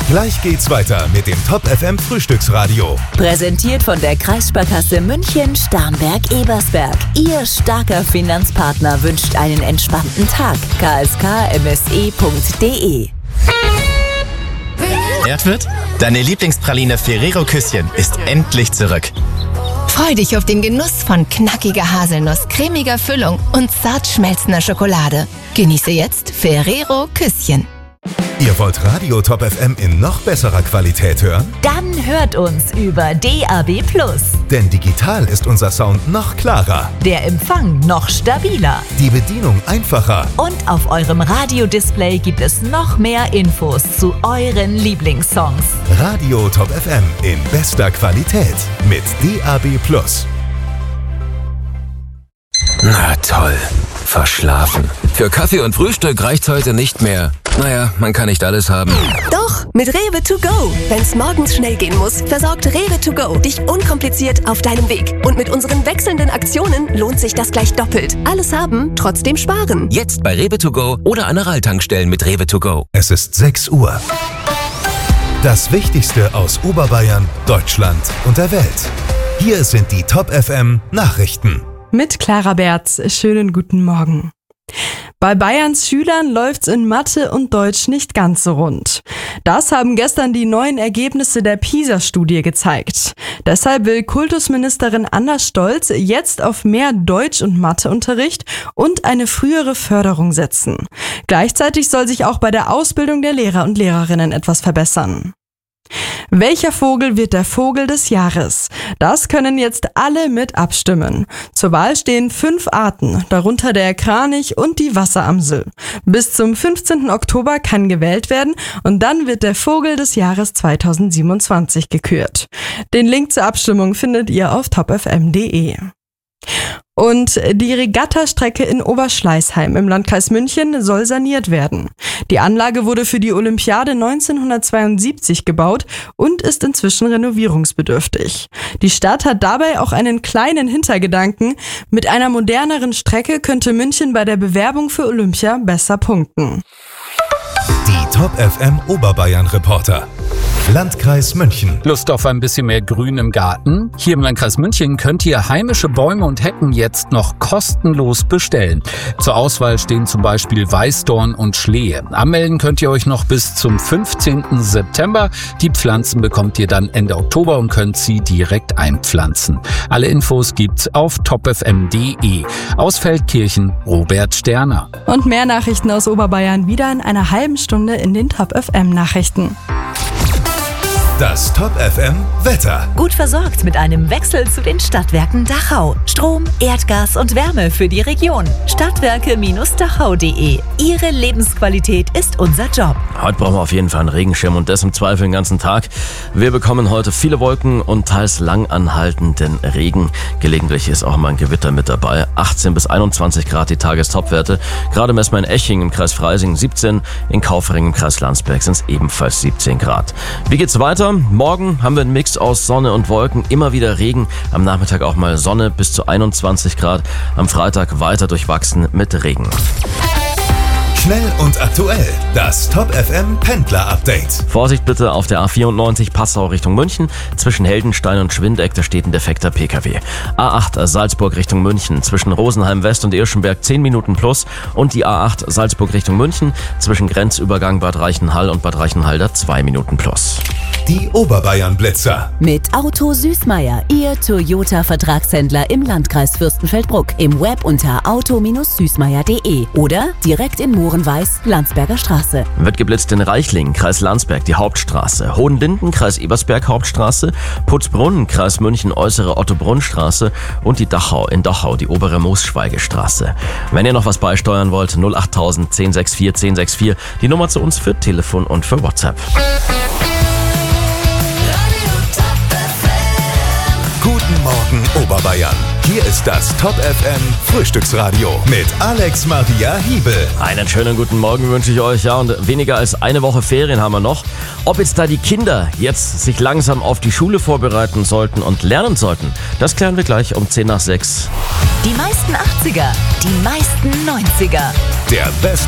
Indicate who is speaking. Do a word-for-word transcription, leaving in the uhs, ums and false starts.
Speaker 1: Gleich geht's weiter mit dem Top F M Frühstücksradio.
Speaker 2: Präsentiert von der Kreissparkasse München Starnberg-Ebersberg. Ihr starker Finanzpartner wünscht einen entspannten Tag. k s k m s e punkt d e.
Speaker 3: Erdwirt, deine Lieblingspraline Ferrero Küsschen ist endlich zurück.
Speaker 4: Freu dich auf den Genuss von knackiger Haselnuss, cremiger Füllung und zart schmelzender Schokolade. Genieße jetzt Ferrero Küsschen.
Speaker 1: Ihr wollt Radio Top F M in noch besserer Qualität hören?
Speaker 2: Dann hört uns über D A B plus.
Speaker 1: Denn digital ist unser Sound noch klarer.
Speaker 2: Der Empfang noch stabiler.
Speaker 1: Die Bedienung einfacher.
Speaker 2: Und auf eurem Radiodisplay gibt es noch mehr Infos zu euren Lieblingssongs.
Speaker 1: Radio Top F M in bester Qualität mit D A B plus.
Speaker 5: Na toll, verschlafen. Für Kaffee und Frühstück reicht's heute nicht mehr. Naja, man kann nicht alles haben.
Speaker 6: Doch, mit Rewe to go. Wenn's morgens schnell gehen muss, versorgt Rewe to go dich unkompliziert auf deinem Weg. Und mit unseren wechselnden Aktionen lohnt sich das gleich doppelt. Alles haben, trotzdem sparen.
Speaker 5: Jetzt bei Rewe to go oder an der Ralltankstellen mit Rewe to go.
Speaker 1: Es ist sechs Uhr. Das Wichtigste aus Oberbayern, Deutschland und der Welt. Hier sind die Top F M Nachrichten.
Speaker 7: Mit Clara Berz, schönen guten Morgen. Bei Bayerns Schülern läuft's in Mathe und Deutsch nicht ganz so rund. Das haben gestern die neuen Ergebnisse der PISA-Studie gezeigt. Deshalb will Kultusministerin Anna Stolz jetzt auf mehr Deutsch- und Matheunterricht und eine frühere Förderung setzen. Gleichzeitig soll sich auch bei der Ausbildung der Lehrer und Lehrerinnen etwas verbessern. Welcher Vogel wird der Vogel des Jahres? Das können jetzt alle mit abstimmen. Zur Wahl stehen fünf Arten, darunter der Kranich und die Wasseramsel. Bis zum fünfzehnten Oktober kann gewählt werden und dann wird der Vogel des Jahres zweitausendsiebenundzwanzig gekürt. Den Link zur Abstimmung findet ihr auf top f m punkt d e. Und die Regattastrecke in Oberschleißheim im Landkreis München soll saniert werden. Die Anlage wurde für die Olympiade neunzehnhundertzweiundsiebzig gebaut und ist inzwischen renovierungsbedürftig. Die Stadt hat dabei auch einen kleinen Hintergedanken. Mit einer moderneren Strecke könnte München bei der Bewerbung für Olympia besser punkten.
Speaker 1: Die Top F M Oberbayern Reporter. Landkreis München.
Speaker 8: Lust auf ein bisschen mehr Grün im Garten? Hier im Landkreis München könnt ihr heimische Bäume und Hecken jetzt noch kostenlos bestellen. Zur Auswahl stehen zum Beispiel Weißdorn und Schlehe. Anmelden könnt ihr euch noch bis zum fünfzehnten September. Die Pflanzen bekommt ihr dann Ende Oktober und könnt sie direkt einpflanzen. Alle Infos gibt's auf top f m punkt d e. Aus Feldkirchen, Robert Sterner.
Speaker 7: Und mehr Nachrichten aus Oberbayern wieder in einer halben Stunde in den Top F M Nachrichten.
Speaker 1: Das Top F M Wetter.
Speaker 2: Gut versorgt mit einem Wechsel zu den Stadtwerken Dachau. Strom, Erdgas und Wärme für die Region. Stadtwerke Dachau punkt d e. Ihre Lebensqualität ist unser Job.
Speaker 9: Heute brauchen wir auf jeden Fall einen Regenschirm und das im Zweifel den ganzen Tag. Wir bekommen heute viele Wolken und teils lang anhaltenden Regen. Gelegentlich ist auch mal ein Gewitter mit dabei. achtzehn bis einundzwanzig Grad die Tagestopwerte. Gerade messen wir in Eching im Kreis Freising siebzehn, in Kaufering im Kreis Landsberg sind es ebenfalls siebzehn Grad. Wie geht's weiter? Morgen haben wir einen Mix aus Sonne und Wolken, immer wieder Regen. Am Nachmittag auch mal Sonne bis zu einundzwanzig Grad. Am Freitag weiter durchwachsen mit Regen.
Speaker 1: Schnell und aktuell. Das Top F M Pendler Update.
Speaker 9: Vorsicht bitte auf der A vierundneunzig Passau Richtung München. Zwischen Heldenstein und Schwindeck, da steht ein defekter P K W. A acht Salzburg Richtung München. Zwischen Rosenheim West und Irschenberg zehn Minuten plus. Und die A acht Salzburg Richtung München. Zwischen Grenzübergang Bad Reichenhall und Bad Reichenhall zwei Minuten plus.
Speaker 1: Die Oberbayern Blitzer.
Speaker 2: Mit Auto Süßmeier, Ihr Toyota-Vertragshändler im Landkreis Fürstenfeldbruck. Im Web unter auto süßmeier punkt d e oder direkt in Mohrenweiß, Landsberger Straße.
Speaker 9: Wird geblitzt in Reichlingen, Kreis Landsberg, die Hauptstraße. Hohenlinden, Kreis Ebersberg, Hauptstraße. Putzbrunn, Kreis München, äußere Otto-Brunn-Straße. Und die Dachau in Dachau, die obere Moosschweigestraße. Wenn ihr noch was beisteuern wollt, null acht tausend, zehn sechs vier, zehn sechs vier. Die Nummer zu uns für Telefon und für WhatsApp.
Speaker 1: Guten Morgen Oberbayern. Hier ist das Top F M Frühstücksradio mit Alex Maria Hiebel.
Speaker 9: Einen schönen guten Morgen wünsche ich euch. Ja, und weniger als eine Woche Ferien haben wir noch. Ob jetzt da die Kinder jetzt sich langsam auf die Schule vorbereiten sollten und lernen sollten, das klären wir gleich um zehn nach sechs.
Speaker 2: Die meisten achtziger, die meisten neunziger.
Speaker 1: Der beste